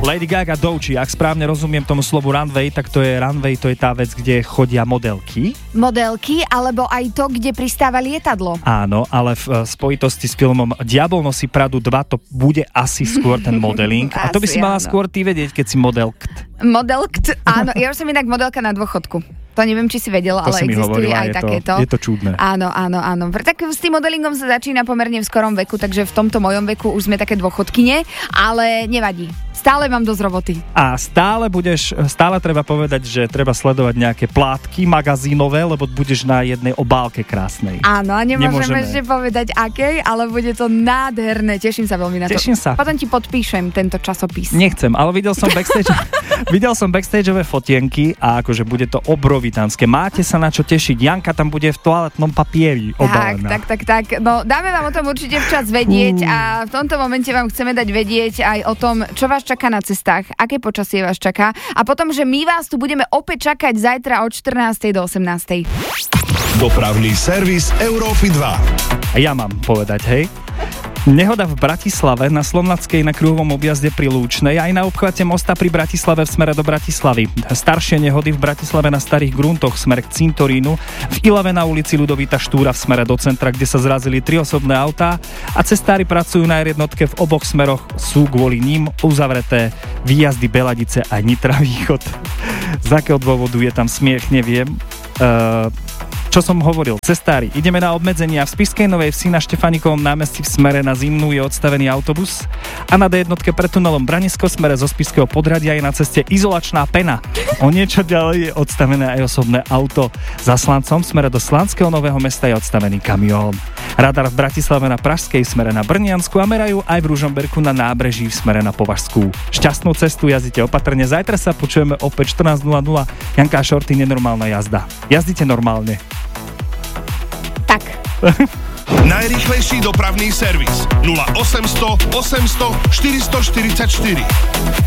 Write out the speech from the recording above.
Lady Gaga Doechii, ak správne rozumiem tomu slovu runway, tak to je tá vec, kde chodia modelky. Modelky, alebo aj to, kde pristáva lietadlo. Áno, ale v spojitosti s filmom Diabol nosí Pradu 2 to bude asi skôr ten modeling. A to by si mala skôr ty vedieť, keď si modelkt. Áno, ja už som inak modelka na dôchodku. To neviem, či si vedel, ale existuje aj takéto. Je to čudné. Áno. Tak s tým modelingom sa začína pomerne v skorom veku, takže v tomto mojom veku už sme také dôchodkyne, ale nevadí. Stále mám dosť roboty. A stále treba povedať, že treba sledovať nejaké plátky magazínové, lebo budeš na jednej obálke krásnej. Áno, a nemôžeme ešte povedať akej, ale bude to nádherné. Teším sa veľmi na to. Teším sa. Potom ti podpíšem tento časopis. Nechcem, ale videl som backstageové fotienky a akože bude to obrovitánske. Máte sa na čo tešiť. Janka tam bude v toaletnom papieri obalená. Tak. No, dáme vám o tom určite včas vedieť a v tomto momente vám chceme dať vedieť aj o tom, čo vás čaká na cestách, aké počasie vás čaká a potom, že my vás tu budeme opäť čakať zajtra od 14. do 18. Dopravný servis Európy 2. Ja mám povedať, hej. Nehoda v Bratislave na Slovnackej na kruhovom objazde pri Lúčnej aj na obchvate mosta pri Bratislave v smere do Bratislavy. Staršie nehody v Bratislave na Starých Gruntoch smer k Cintorínu, v Ilave na ulici Ľudovita Štúra v smere do centra, kde sa zrazili 3 osobné autá a cestári pracujú na R1 v oboch smeroch, sú kvôli ním uzavreté výjazdy Beladice a Nitra Východ. Z akého dôvodu je tam smiech, neviem. Čo som hovoril, cestári, ideme na obmedzenia. V Spišskej Novej Vsi na Štefánikovom námestí v smere na Zimnú je odstavený autobus a na D1 pred tunelom Branisko v smere zo Spišského Podradia je na ceste izolačná pena. O niečo ďalej je odstavené aj osobné auto. Za Slancom v smere do Slanského Nového Mesta je odstavený kamión. Radar v Bratislave na Pražskej v smere na Brniansku a merajú aj v Ružomberku na nábreží v smere na Považskú. Šťastnú cestu, jazdite opatrne. Zajtra sa počujeme opäť 14:00. Janka a Šorty, nenormálna jazda. Jazdite normálne. Tak. Najrýchlejší dopravný servis 0800 800 444.